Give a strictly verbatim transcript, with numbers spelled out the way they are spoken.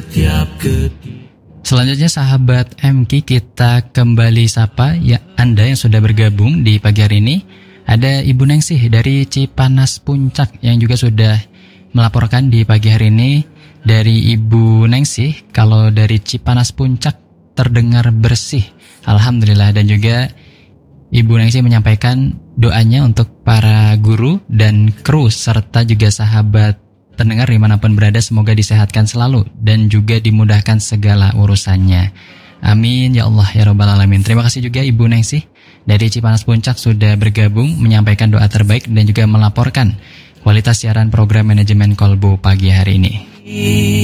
setiap ketika. Selanjutnya sahabat M K, kita kembali sapa ya Anda yang sudah bergabung di pagi hari ini. Ada Ibu Nengsih dari Cipanas Puncak yang juga sudah melaporkan di pagi hari ini. Dari Ibu Nengsih, kalau dari Cipanas Puncak terdengar bersih, alhamdulillah. Dan juga Ibu Nengsih menyampaikan doanya untuk para guru dan kru serta juga sahabat pendengar dimanapun berada, semoga disehatkan selalu dan juga dimudahkan segala urusannya. Amin ya Allah ya Rabbal Alamin. Terima kasih juga Ibu Nengsih dari Cipanas Puncak sudah bergabung menyampaikan doa terbaik dan juga melaporkan kualitas siaran program manajemen Kolbu pagi hari ini.